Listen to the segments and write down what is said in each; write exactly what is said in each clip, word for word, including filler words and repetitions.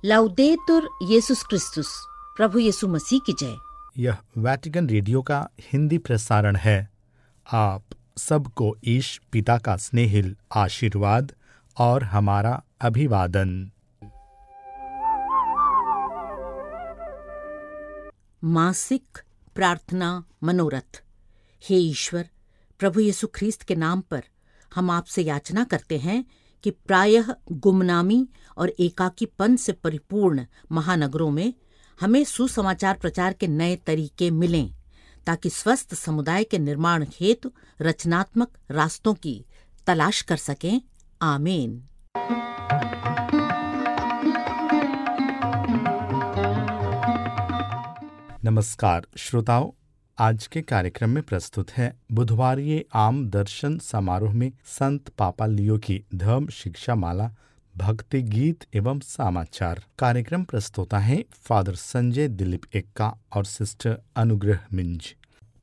लाउदेतुर येसुस क्रिस्तुस, प्रभु यीशु मसीह की जय। यह वैटिकन रेडियो का हिंदी प्रसारण है। आप सबको ईश पिता का स्नेहिल आशीर्वाद और हमारा अभिवादन। मासिक प्रार्थना मनोरथ। हे ईश्वर, प्रभु यीशु ख्रीस्त के नाम पर हम आपसे याचना करते हैं कि प्रायः गुमनामी और एकाकीपन से परिपूर्ण महानगरों में हमें सुसमाचार प्रचार के नए तरीके मिलें, ताकि स्वस्थ समुदाय के निर्माण हेतु रचनात्मक रास्तों की तलाश कर सकें। आमीन। नमस्कार श्रोताओं, आज के कार्यक्रम में प्रस्तुत है बुधवारीय आम दर्शन समारोह में संत पापा लियो की धर्म शिक्षा माला, भक्ति गीत एवं समाचार। कार्यक्रम प्रस्तुता है फादर संजय दिलीप एक्का और सिस्टर अनुग्रह मिंज।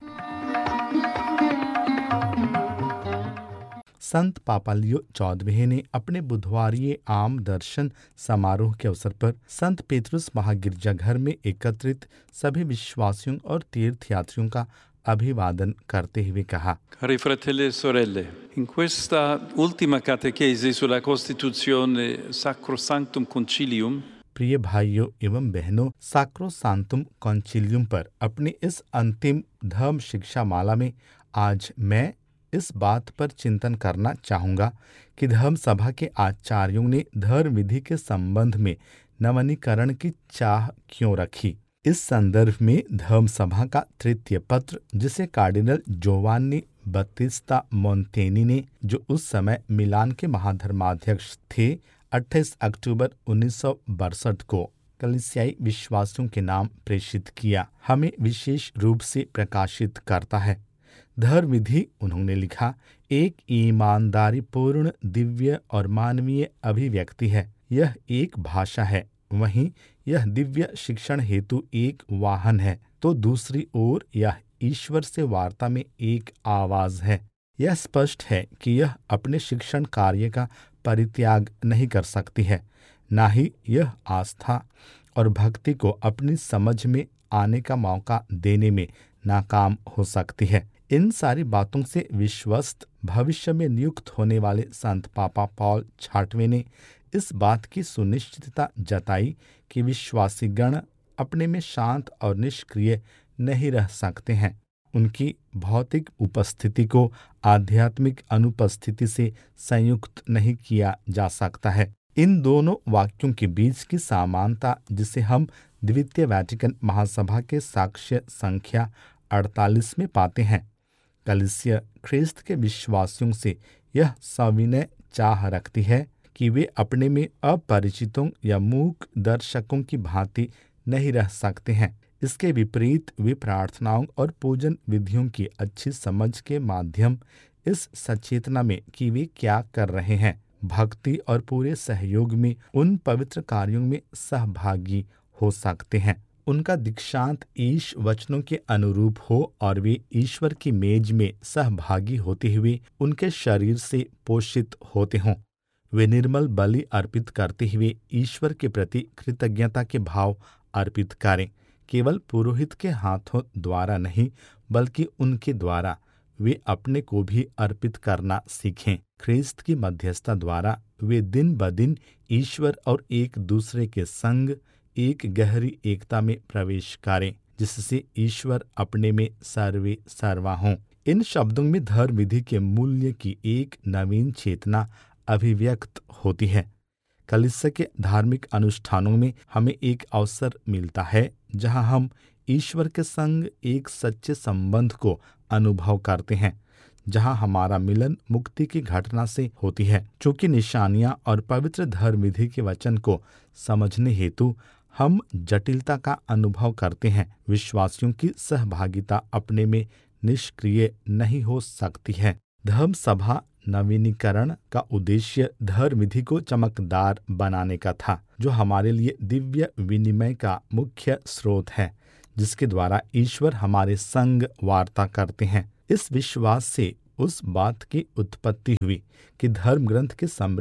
संत पापा लियो चौदहवें ने अपने बुधवारीय आम दर्शन समारोह के अवसर पर संत पेतरुस महागिरजाघर में एकत्रित सभी विश्वासियों और तीर्थयात्रियों का अभिवादन करते हुए कहा: Cari fratelli e sorelle, in questa ultima catechesi sulla Costituzione Sacrosanctum Concilium, प्रिय भाइयों एवं बहनों, साक्रोसांतुम कॉन्चिलियम पर अपनी इस अंतिम धर्म शिक्षा माला में आज मैं इस बात पर चिंतन करना चाहूँगा कि धर्म सभा के आचार्यों ने धर्म विधि के संबंध में नवीनीकरण की चाह क्यों रखी। इस संदर्भ में धर्म सभा का तृतीय पत्र, जिसे कार्डिनल जोवान्नी बत्तिस्ता मोंतेनी ने, जो उस समय मिलान के महाधर्माध्यक्ष थे, अट्ठाईस अक्टूबर उन्नीस सौ बासठ को कलीसियाई विश्वासियों के नाम प्रेषित किया, हमें विशेष रूप से प्रकाशित करता है। धर्म विधि, उन्होंने लिखा, एक ईमानदारी पूर्ण दिव्य और मानवीय अभिव्यक्ति है। यह एक भाषा है, वहीं यह दिव्य शिक्षण हेतु एक वाहन है, तो दूसरी ओर यह ईश्वर से वार्ता में एक आवाज है। यह स्पष्ट है कि यह अपने शिक्षण कार्य का परित्याग नहीं कर सकती है, न ही यह आस्था और भक्ति को अपनी समझ में आने का मौका देने में नाकाम हो सकती है। इन सारी बातों से विश्वस्त भविष्य में नियुक्त होने वाले संत पापा पॉल छठवें ने इस बात की सुनिश्चितता जताई कि विश्वासी गण अपने में शांत और निष्क्रिय नहीं रह सकते हैं। उनकी भौतिक उपस्थिति को आध्यात्मिक अनुपस्थिति से संयुक्त नहीं किया जा सकता है। इन दोनों वाक्यों के बीच की समानता, जिसे हम द्वितीय वैटिकन महासभा के साक्ष्य संख्या अड़तालीस में पाते हैं। कलीसिया ख्रीस्त के विश्वासियों से यह सविनय चाह रखती है कि वे अपने में अपरिचितों या मूक दर्शकों की भांति नहीं रह सकते हैं। इसके विपरीत वे प्रार्थनाओं और पूजन विधियों की अच्छी समझ के माध्यम इस सचेतना में कि वे क्या कर रहे हैं, भक्ति और पूरे सहयोग में उन पवित्र कार्यों में सहभागी हो सकते हैं। उनका दीक्षांत ईश वचनों के अनुरूप हो और वे ईश्वर की मेज में सहभागी होते हुए उनके शरीर से पोषित होते हों। वे निर्मल बलि अर्पित करते हुए ईश्वर के प्रति कृतज्ञता के भाव अर्पित करें। केवल पुरोहित के हाथों द्वारा नहीं, बल्कि उनके द्वारा वे अपने को भी अर्पित करना सीखें। ख्रीस्त की मध्यस्थता द्वारा वे दिन ब दिन ईश्वर और एक दूसरे के संग एक गहरी एकता में प्रवेश करें, जिससे ईश्वर अपने में सर्वे सर्वा हों। इन शब्दों में धर्म विधि के मूल्य की एक नवीन चेतना अभिव्यक्त होती है। कलीसिया के धार्मिक अनुष्ठानों में हमें एक अवसर मिलता है जहां हम ईश्वर के संग एक सच्चे संबंध को अनुभव करते हैं, जहां हमारा मिलन मुक्ति की घटना से होती है। चूंकि निशानियां और पवित्र धर्म विधि के वचन को समझने हेतु हम जटिलता का अनुभव करते हैं, विश्वासियों की सहभागिता अपने में निष्क्रिय नहीं हो सकती है। धर्म सभा नवीनीकरण का उद्देश्य धर्म विधि को चमकदार बनाने का था, जो हमारे लिए दिव्य विनिमय का मुख्य स्रोत है, जिसके द्वारा ईश्वर हमारे संग वार्ता करते हैं। इस विश्वास से उस बात की उत्पत्ति हुई कि धर्म ग्रंथ के समृद्ध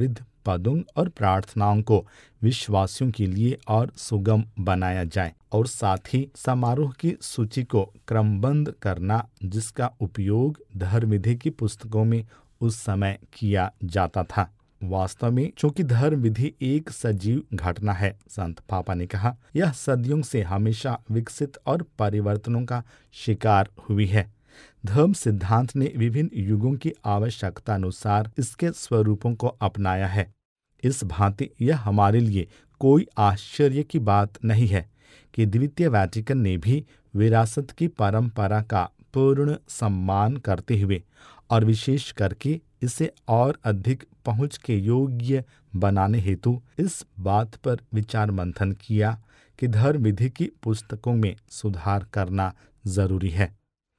पदों और प्रार्थनाओं को विश्वासियों के लिए और सुगम बनाया जाए, और साथ ही समारोह की सूची को क्रमबद्ध करना, जिसका उपयोग धर्म विधि की पुस्तकों में उस समय किया जाता था। वास्तव में चूंकि धर्म विधि एक सजीव घटना है, संत पापा ने कहा, यह सदियों से हमेशा विकसित और परिवर्तनों का शिकार हुई है। धर्म सिद्धांत ने विभिन्न युगों की आवश्यकता अनुसार इसके स्वरूपों को अपनाया है। इस भांति यह हमारे लिए कोई आश्चर्य की बात नहीं है कि द्वितीय वैटिकन ने भी विरासत की परंपरा का पूर्ण सम्मान करते हुए और विशेष करके इसे और अधिक पहुंच के योग्य बनाने हेतु इस बात पर विचार मंथन किया कि धर्म विधि की पुस्तकों में सुधार करना जरूरी है।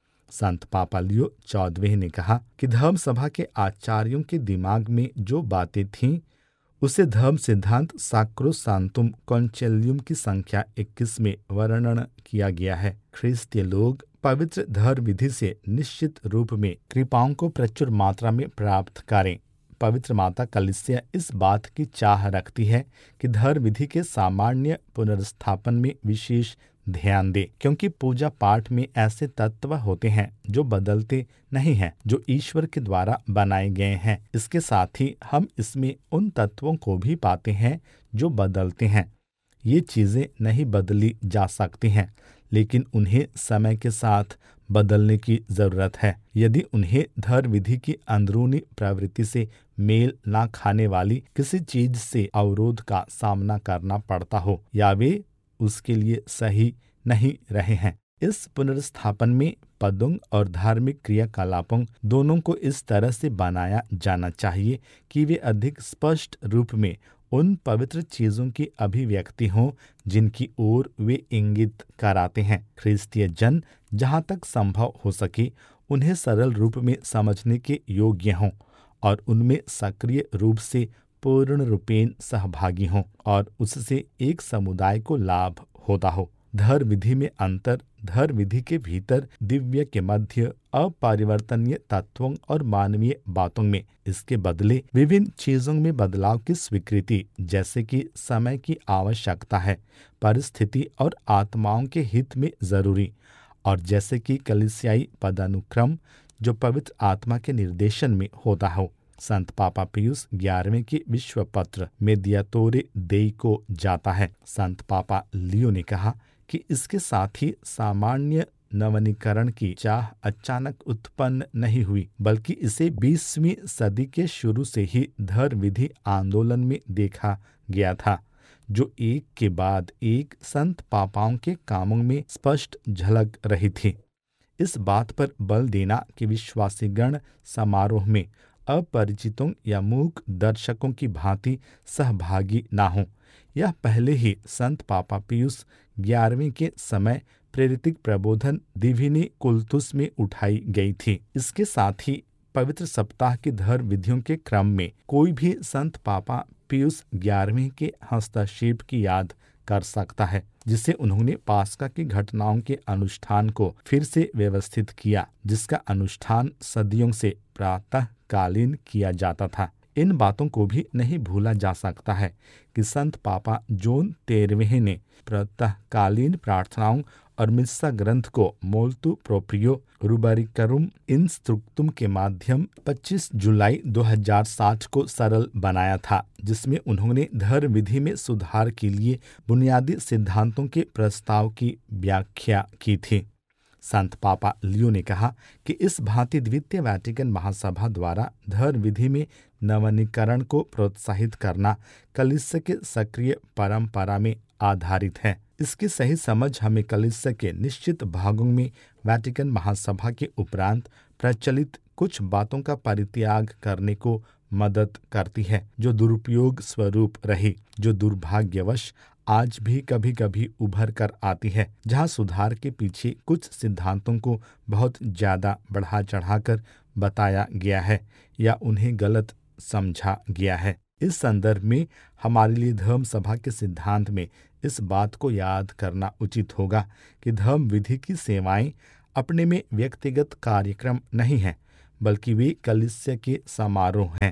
संत पापा लियो चौदहवें ने कहा कि धर्म सभा के आचार्यों के दिमाग में जो बातें थीं उसे धर्म सिद्धांत सैक्रोसैंक्टुम कॉन्चिलियम की संख्या इक्कीस में वर्णन किया गया है। ख्रिस्तीय लोग पवित्र धर्म विधि से निश्चित रूप में कृपाओं को प्रचुर मात्रा में प्राप्त करें। पवित्र माता कलीसिया इस बात की चाह रखती है कि धर्म विधि के सामान्य पुनर्स्थापन में विशेष ध्यान दे, क्योंकि पूजा पाठ में ऐसे तत्व होते हैं जो बदलते नहीं हैं, जो ईश्वर के द्वारा बनाए गए हैं। इसके साथ ही हम इसमें उन तत्वों को भी पाते हैं जो बदलते हैं। ये चीजें नहीं बदली जा सकती हैं, लेकिन उन्हें समय के साथ बदलने की जरूरत है। यदि उन्हें धर्म विधि की अंदरूनी प्रवृत्ति से मेल ना खाने वाली किसी चीज से अवरोध का सामना करना पड़ता हो, या वे उसके लिए सही नहीं रहे हैं। इस पुनर्स्थापन में पदों और धार्मिक क्रियाकलापों दोनों को इस तरह से बनाया जाना चाहिए कि वे अधिक स्पष्ट रूप में उन पवित्र चीजों की अभिव्यक्ति हों जिनकी ओर वे इंगित कराते हैं। ख्रिस्तीय जन जहाँ तक संभव हो सके उन्हें सरल रूप में समझने के योग्य हों और उनमें सक्रिय रूप से पूर्ण रूपेण सहभागी हों और उससे एक समुदाय को लाभ होता हो। धर्म विधि में अंतर धर्म विधि के भीतर दिव्य के मध्य अपरिवर्तनीय तत्वों और मानवीय बातों में, इसके बदले विभिन्न चीजों में बदलाव की स्वीकृति, जैसे कि समय की आवश्यकता है, परिस्थिति और आत्माओं के हित में जरूरी, और जैसे कि कलीसियाई पदानुक्रम जो पवित्र आत्मा के निर्देशन में होता हो। संत पापा पियुस ग्यारहवें के विश्व पत्र मेडियातोरे देई को जाता है। संत पापा लियो ने कहा कि इसके साथ ही सामान्य नवनीकरण की चाह अचानक उत्पन्न नहीं हुई, बल्कि इसे बीसवीं सदी के शुरू से ही धर्म विधि आंदोलन में देखा गया था, जो एक के बाद एक संत पापाओं के कामों में स्पष्ट झलक रही थी। इस बात पर बल देना कि विश्वासीगण समारोह में अपरिचितों या मूक दर्शकों की भांति सहभागी ना हों, यह पहले ही संत पापा पियुस ग्यारहवें के समय प्रेरित प्रबोधन दिविनी कुलतुस में उठाई गई थी। इसके साथ ही पवित्र सप्ताह की धर्म विधियों के क्रम में कोई भी संत पापा पियुस ग्यारहवें के हस्तक्षेप की याद कर सकता है, जिसे उन्होंने पास्का की घटनाओं के अनुष्ठान को फिर से व्यवस्थित किया, जिसका अनुष्ठान सदियों से प्रातः कालीन किया जाता था। इन बातों को भी नहीं भूला जा सकता है कि संत पापा जोन तेरहवें ने प्रातःकालीन प्रार्थनाओं और मिस्सा ग्रंथ को मोल्तु प्रोप्रियो रूबरिकरुम इंस्ट्रुक्तुम के माध्यम पच्चीस जुलाई दो हज़ार सात को सरल बनाया था, जिसमें उन्होंने धर्म विधि में सुधार के लिए बुनियादी सिद्धांतों के प्रस्ताव की व्याख्या की थी। संत पापा लियो ने कहा कि इस भांति द्वितीय वैटिकन महासभा द्वारा धर्म विधि में नवनीकरण को प्रोत्साहित करना कलीसिया के सक्रिय परंपरा में आधारित है। इसकी सही समझ हमें कलीसिया के निश्चित भागों में वैटिकन महासभा के उपरांत प्रचलित कुछ बातों का परित्याग करने को मदद करती है, जो दुरुपयोग स्वरूप रही, जो दुर्भाग्यवश आज भी कभी कभी उभर कर आती है, जहां सुधार के पीछे कुछ सिद्धांतों को बहुत ज्यादा बढ़ा चढ़ाकर बताया गया है या उन्हें गलत समझा गया है। इस संदर्भ में हमारे लिए धर्म सभा के सिद्धांत में इस बात को याद करना उचित होगा कि धर्म विधि की सेवाएं अपने में व्यक्तिगत कार्यक्रम नहीं हैं, बल्कि वे कलीसिया के समारोह हैं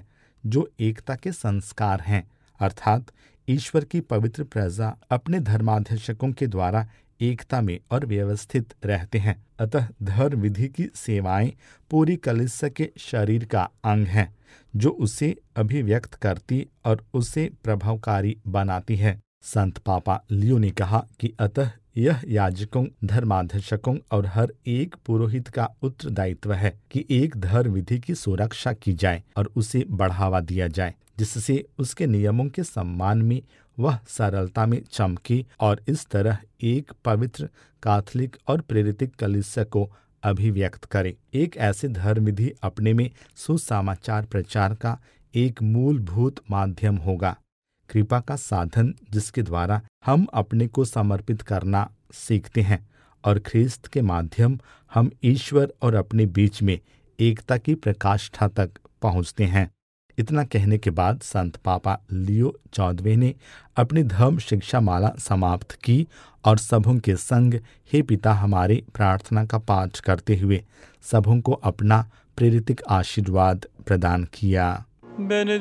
जो एकता के संस्कार हैं, अर्थात ईश्वर की पवित्र प्रजा अपने धर्माध्यक्षकों के द्वारा एकता में और व्यवस्थित रहते हैं। अतः धर्म विधि की सेवाएं पूरी कलीसिया के शरीर का अंग हैं, जो उसे अभिव्यक्त करती और उसे प्रभावकारी बनाती है। संत पापा लियो ने कहा कि अतः यह याजकों, धर्माध्यक्षकों और हर एक पुरोहित का उत्तरदायित्व है कि एक धर्म विधि की सुरक्षा की जाए और उसे बढ़ावा दिया जाए, जिससे उसके नियमों के सम्मान में वह सरलता में चमके और इस तरह एक पवित्र, कैथोलिक और प्रेरित कलीसिया को अभिव्यक्त करे। एक ऐसे धर्म विधि अपने में सुसमाचार प्रचार का एक मूलभूत माध्यम होगा, कृपा का साधन जिसके द्वारा हम अपने को समर्पित करना सीखते हैं और ख्रिस्त के माध्यम हम ईश्वर और अपने बीच में एकता की प्रकाष्ठा तक पहुंचते हैं। इतना कहने के बाद संत पापा लियो चौदहवें ने अपनी धर्म शिक्षा माला समाप्त की और सबों के संग हे पिता हमारे प्रार्थना का पाठ करते हुए सबों को अपना प्रेरित आशीर्वाद प्रदान किया।